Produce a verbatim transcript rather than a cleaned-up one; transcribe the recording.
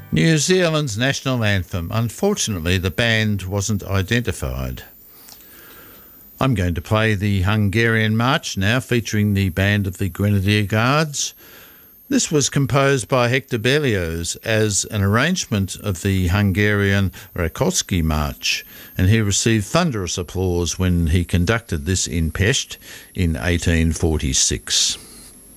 New Zealand's national anthem. Unfortunately, the band wasn't identified. I'm going to play the Hungarian March now, featuring the band of the Grenadier Guards. This was composed by Hector Berlioz as an arrangement of the Hungarian Rákóczi March, and he received thunderous applause when he conducted this in Pest in eighteen forty-six.